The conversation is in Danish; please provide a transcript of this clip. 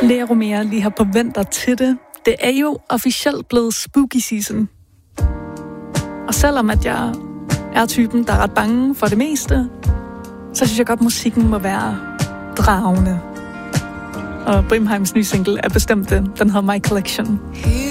Lea Romea lige har på venter til det. Det er jo officielt blevet spooky season. Og selvom at jeg er typen, der er ret bange for det meste, så synes jeg godt, musikken må være dragende. Og Brimheims nye single er bestemt det. Den hedder My Collection.